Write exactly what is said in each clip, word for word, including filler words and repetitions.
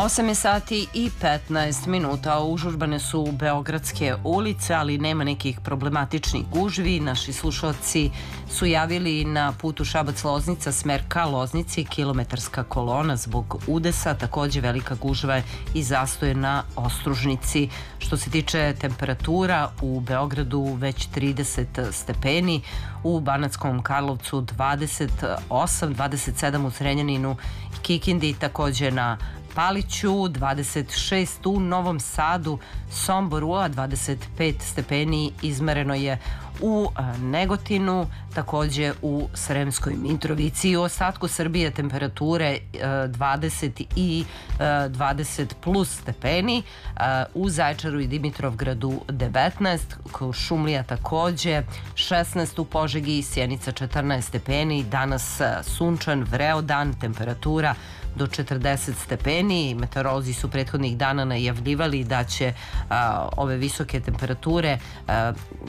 osam je sati i petnaest minuta. Užurbane su beogradske ulice, ali nema nekih problematičnih gužvi. Naši slušalci su javili na putu Šabac-Loznica smer ka Loznici kilometarska kolona zbog udesa, takođe velika gužva i zastoje na Ostružnici. Što se tiče temperatura, u Beogradu već trideset stepeni, u Banatskom Karlovcu dvadeset osam, dvadeset sedam u Zrenjaninu i Kikindi, takođe na Paliću, dvadeset šest u Novom Sadu, Somboru, a dvadeset pet stepeni izmereno je u Negotinu, takođe u Sremskoj Mitrovici. I u ostatku Srbije temperature dvadeset i dvadeset plus stepeni, u Zaječaru i Dimitrovgradu devetnaest, Kuršumlija takođe šesnaest, u Požegi i Sjenica četrnaest stepeni, danas sunčan, vreo dan, temperatura do četrdeset stepeni. Meteorolozi su prethodnih dana najavljivali da će a, ove visoke temperature a,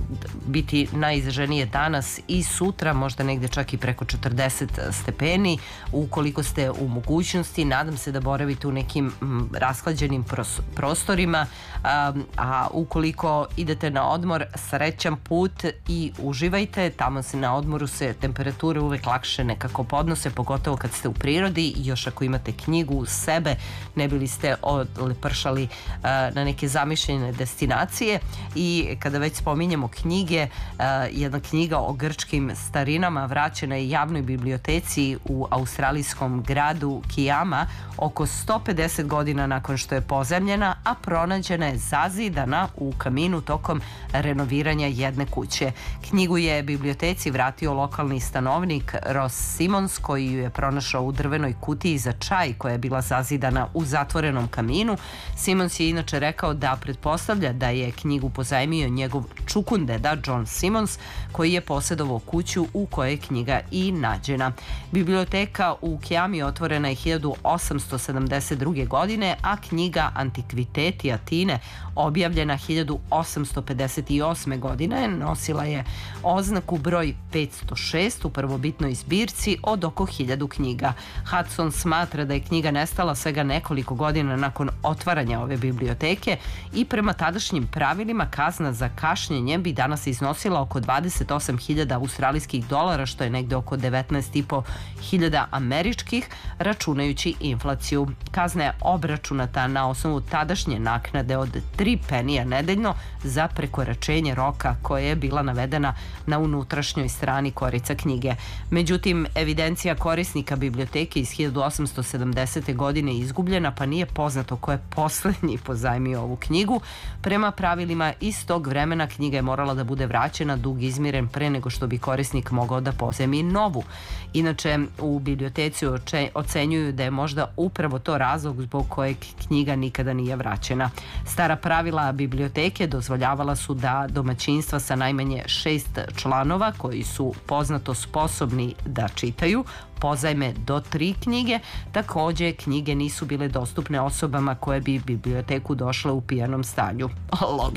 biti najizraženije danas i sutra, možda negde čak i preko četrdeset stepeni. Ukoliko ste u mogućnosti, nadam se da boravite u nekim m, rasklađenim pros, prostorima, a, a ukoliko idete na odmor, srećan put i uživajte. Tamo se na odmoru se temperature uvek lakše nekako podnose, pogotovo kad ste u prirodi i još ako imate knjigu uz sebe, ne bili ste odlepršali uh, na neke zamišljene destinacije. I kada već spominjemo knjige, uh, jedna knjiga o grčkim starinama vraćena je javnoj biblioteci u australijskom gradu Kijama oko sto pedeset godina nakon što je pozemljena, a pronađena je zazidana u kaminu tokom renoviranja jedne kuće. Knjigu je biblioteci vratio lokalni stanovnik Ross Simons, koji ju je pronašao u drvenoj kutiji za čaj koja je bila zazidana u zatvorenom kaminu. Simons je inače rekao da pretpostavlja da je knjigu pozajmio njegov čukundeda John Simons, koji je posjedovao kuću u kojoj je knjiga i nađena. Biblioteka u Kijami otvorena je hiljadu osamsto sedamdeset druge. godine, a knjiga Antikviteti Atine objavljena hiljadu osamsto pedeset osme. godine nosila je oznaku broj petsto šest u prvobitnoj zbirci od oko hiljadu knjiga. Hudson smatra da je knjiga nestala svega nekoliko godina nakon otvaranja ove biblioteke i prema tadašnjim pravilima kazna za kašnjenje bi danas iznosila oko dvadeset osam hiljada australijskih dolara, što je negde oko devetnaest i po hiljada američkih, računajući inflaciju. Kazna je obračunata na osnovu tadašnje naknade od tri penija nedeljno za prekoračenje roka koja je bila navedena na unutrašnjoj strani korica knjige. Međutim, evidencija korisnika biblioteke iz hiljadu osamsto sedamdesete. godine je izgubljena, pa nije poznato ko je poslednji pozajmio ovu knjigu. Prema pravilima iz tog vremena knjiga je morala da bude vraćena, dug izmiren pre nego što bi korisnik mogao da pozajmi novu. Inače, u biblioteci ocenjuju da je možda upravo to razlog zbog kojeg knjiga nikada nije vraćena. Stara pravila biblioteke dozvoljavala su da domaćinstva sa najmanje šest članova koji su poznato sposobni da čitaju pozajme do tri knjige. Takođe, knjige nisu bile dostupne osobama koje bi biblioteku došle u pijanom stanju.